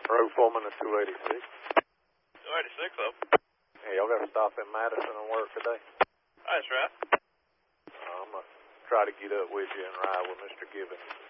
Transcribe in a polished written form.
Road foreman of 286. 286, though. Hey, y'all got to stop in Madison and work today? That's right. I'm going to try to get up with you and ride with Mr. Gibbons.